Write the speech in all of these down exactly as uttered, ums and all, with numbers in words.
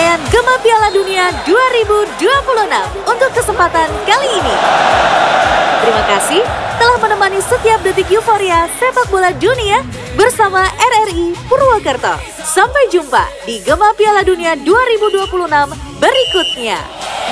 rangkaian Gema Piala Dunia dua ribu dua puluh enam untuk kesempatan kali ini. Terima kasih telah menemani setiap detik euforia sepak bola dunia bersama R R I Purwokerto. Sampai jumpa di Gema Piala Dunia dua ribu dua puluh enam berikutnya.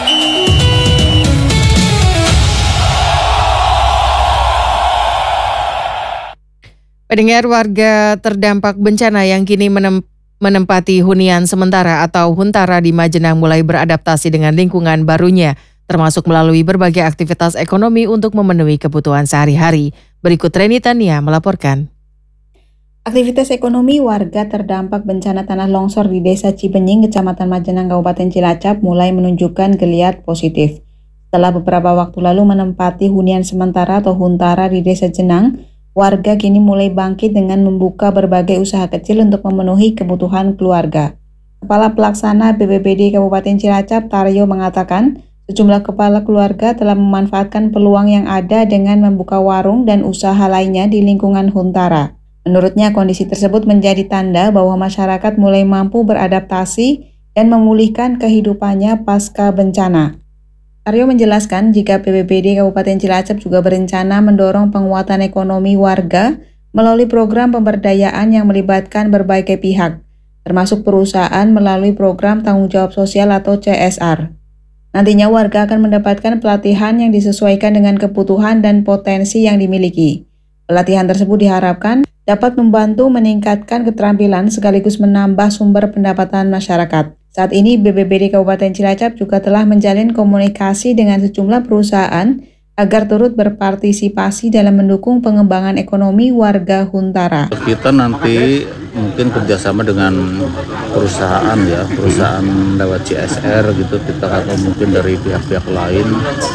Pendengar, warga terdampak bencana yang kini menem- menempati hunian sementara atau huntara di Majenang mulai beradaptasi dengan lingkungan barunya, termasuk melalui berbagai aktivitas ekonomi untuk memenuhi kebutuhan sehari-hari. Berikut Reni Tania melaporkan. Aktivitas ekonomi warga terdampak bencana tanah longsor di Desa Cibenying, Kecamatan Majenang, Kabupaten Cilacap mulai menunjukkan geliat positif. Setelah beberapa waktu lalu menempati hunian sementara atau huntara di Desa Jenang, warga kini mulai bangkit dengan membuka berbagai usaha kecil untuk memenuhi kebutuhan keluarga. Kepala Pelaksana B P B D Kabupaten Cilacap, Taryo, mengatakan sejumlah kepala keluarga telah memanfaatkan peluang yang ada dengan membuka warung dan usaha lainnya di lingkungan huntara. Menurutnya, kondisi tersebut menjadi tanda bahwa masyarakat mulai mampu beradaptasi dan memulihkan kehidupannya pasca bencana. Aryo menjelaskan jika B P B D Kabupaten Cilacap juga berencana mendorong penguatan ekonomi warga melalui program pemberdayaan yang melibatkan berbagai pihak, termasuk perusahaan melalui program tanggung jawab sosial atau C S R. Nantinya warga akan mendapatkan pelatihan yang disesuaikan dengan kebutuhan dan potensi yang dimiliki. Pelatihan tersebut diharapkan dapat membantu meningkatkan keterampilan sekaligus menambah sumber pendapatan masyarakat. Saat ini B P B D Kabupaten Cilacap juga telah menjalin komunikasi dengan sejumlah perusahaan agar turut berpartisipasi dalam mendukung pengembangan ekonomi warga huntara. Kita nanti mungkin kerjasama dengan perusahaan ya, perusahaan lewat C S R gitu, kita atau mungkin dari pihak-pihak lain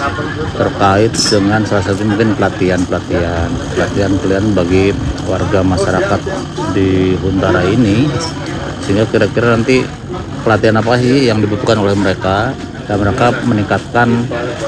terkait dengan salah satu mungkin pelatihan-pelatihan, pelatihan-pelatihan bagi warga masyarakat di huntara ini, sehingga kira-kira nanti pelatihan apa sih yang dibutuhkan oleh mereka dan mereka meningkatkan